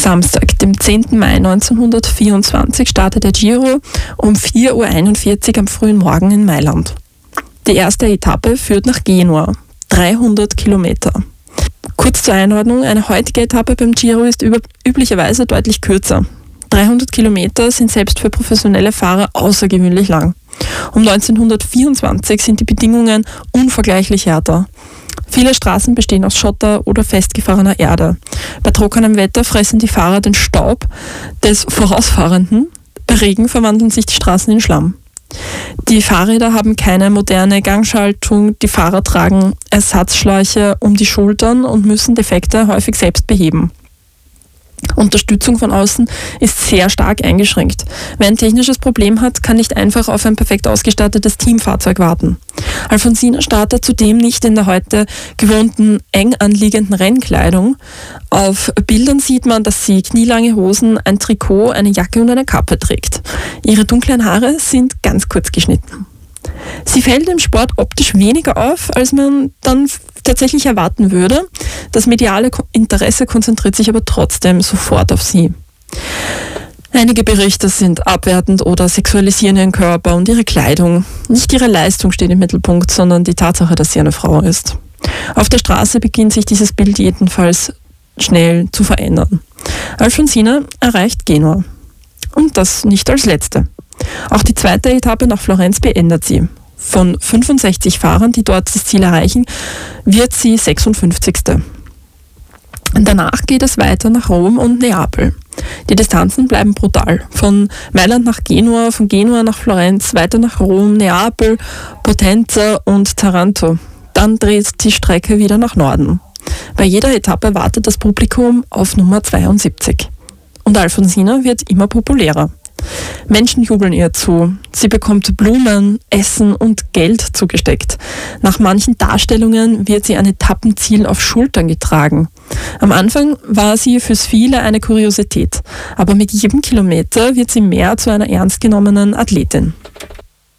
Samstag, dem 10. Mai 1924, startet der Giro um 4:41 Uhr am frühen Morgen in Mailand. Die erste Etappe führt nach Genua, 300 Kilometer. Kurz zur Einordnung, eine heutige Etappe beim Giro ist üblicherweise deutlich kürzer. 300 Kilometer sind selbst für professionelle Fahrer außergewöhnlich lang. Um 1924 sind die Bedingungen unvergleichlich härter. Viele Straßen bestehen aus Schotter oder festgefahrener Erde. Bei trockenem Wetter fressen die Fahrer den Staub des Vorausfahrenden. Bei Regen verwandeln sich die Straßen in Schlamm. Die Fahrräder haben keine moderne Gangschaltung. Die Fahrer tragen Ersatzschläuche um die Schultern und müssen Defekte häufig selbst beheben. Unterstützung von außen ist sehr stark eingeschränkt. Wer ein technisches Problem hat, kann nicht einfach auf ein perfekt ausgestattetes Teamfahrzeug warten. Alfonsina startet zudem nicht in der heute gewohnten, eng anliegenden Rennkleidung. Auf Bildern sieht man, dass sie knielange Hosen, ein Trikot, eine Jacke und eine Kappe trägt. Ihre dunklen Haare sind ganz kurz geschnitten. Sie fällt im Sport optisch weniger auf, als man dann tatsächlich erwarten würde. Das mediale Interesse konzentriert sich aber trotzdem sofort auf sie. Einige Berichte sind abwertend oder sexualisieren ihren Körper und ihre Kleidung. Nicht ihre Leistung steht im Mittelpunkt, sondern die Tatsache, dass sie eine Frau ist. Auf der Straße beginnt sich dieses Bild jedenfalls schnell zu verändern. Alfonsina erreicht Genua. Und das nicht als letzte. Auch die zweite Etappe nach Florenz beendet sie. Von 65 Fahrern, die dort das Ziel erreichen, wird sie 56. Danach geht es weiter nach Rom und Neapel. Die Distanzen bleiben brutal. Von Mailand nach Genua, von Genua nach Florenz, weiter nach Rom, Neapel, Potenza und Taranto. Dann dreht die Strecke wieder nach Norden. Bei jeder Etappe wartet das Publikum auf Nummer 72. Und Alfonsina wird immer populärer. Menschen jubeln ihr zu. Sie bekommt Blumen, Essen und Geld zugesteckt. Nach manchen Darstellungen wird sie ein Etappenziel auf Schultern getragen. Am Anfang war sie fürs viele eine Kuriosität, aber mit jedem Kilometer wird sie mehr zu einer ernst genommenen Athletin.